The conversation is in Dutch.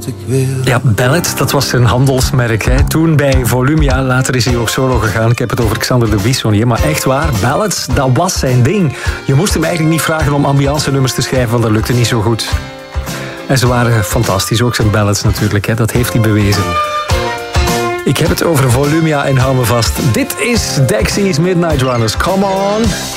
wat ik wil. Ja, Ballet, dat was zijn handelsmerk. Hè. Toen bij Volumia, later is hij ook solo gegaan. Ik heb het over Xander de Buissonnier, maar echt waar, Ballads, dat was zijn ding. Je moest hem eigenlijk niet vragen om ambiance nummers te schrijven, want dat lukte niet zo goed. En ze waren fantastisch, ook zijn ballads natuurlijk, hè. Dat heeft hij bewezen. Ik heb het over Volumia en hou me vast. Dit is Dexys Midnight Runners, come on!